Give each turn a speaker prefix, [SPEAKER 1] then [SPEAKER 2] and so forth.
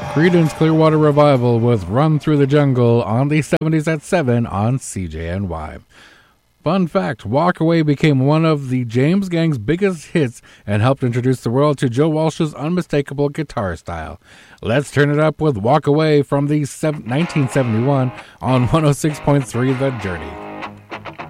[SPEAKER 1] Creedence Clearwater Revival with Run Through the Jungle on the 70s at 7 on CJNY. Fun fact, Walk Away became one of the James Gang's biggest hits and helped introduce the world to Joe Walsh's unmistakable guitar style. Let's turn it up with Walk Away from the 1971 on 106.3 The Journey.